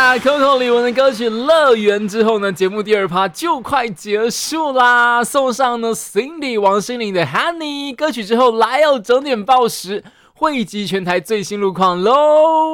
啦 ，Coco 李玟的歌曲《乐园》之后呢，节目第二趴就快结束啦。送上呢 Cindy 王心凌的 Honey 歌曲之后，来整点报时，汇集全台最新路况喽。